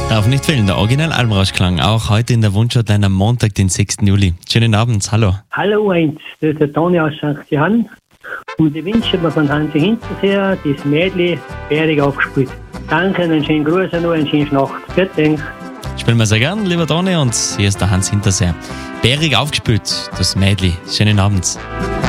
Darf nicht fehlen, der Original Almrauschklang, auch heute in der Wunschhotline am Montag, den 6. Juli. Schönen Abend, hallo. Hallo Heinz, das ist der Toni aus St. Johann und ich wünsche mir von Hansi Hinterseher das Mädli bärig aufgespielt. Danke, einen schönen Gruß und noch eine schöne Nacht. Vielen Dank. Spielen wir sehr gern, lieber Toni, und hier ist der Hans Hinterseher. Bärig aufgespült, das Mädli. Schönen Abend.